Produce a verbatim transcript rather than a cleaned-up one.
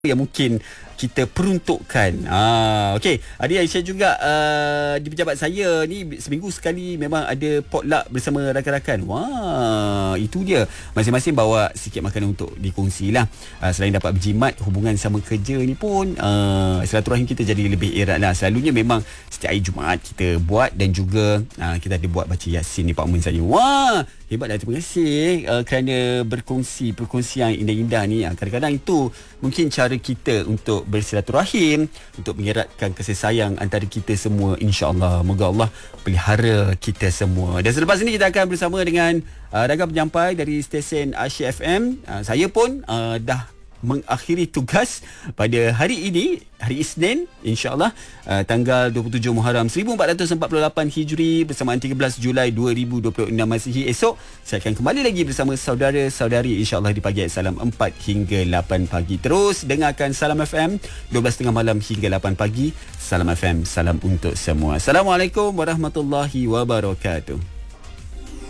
yang mungkin kita peruntukkan. Ah, okey. Adik Aisyah juga uh, di pejabat saya ni seminggu sekali memang ada potluck bersama rakan-rakan. Wah, itu dia. Masing-masing bawa sikit makanan untuk dikongsi lah. Uh, selain dapat berjimat, hubungan sama kerja ni pun uh, silaturahim kita jadi lebih erat lah. Selalunya memang setiap hari Jumaat kita buat dan juga uh, kita ada buat baca Yasin ni Pak Mun saya. Wah, hebat dah. Terima kasih uh, kerana berkongsi perkongsian indah-indah ni. Uh, kadang-kadang itu mungkin cara kita untuk bersilaturahim, untuk mengeratkan kasih sayang antara kita semua, insya-Allah. Moga Allah pelihara kita semua. Dan selepas ini kita akan bersama dengan uh, rakan penyampai dari stesen Asyik F M. Uh, saya pun uh, dah mengakhiri tugas pada hari ini, hari Isnin, insya-Allah, uh, tanggal dua puluh tujuh Muharram seribu empat ratus empat puluh lapan Hijri bersamaan tiga belas Julai dua ribu dua puluh enam Masihi. Esok saya akan kembali lagi bersama saudara-saudari, insya-Allah, di pagi Salam empat hingga lapan pagi. Terus dengarkan Salam F M dua belas tiga puluh malam hingga lapan pagi. Salam F M, salam untuk semua. Assalamualaikum warahmatullahi wabarakatuh.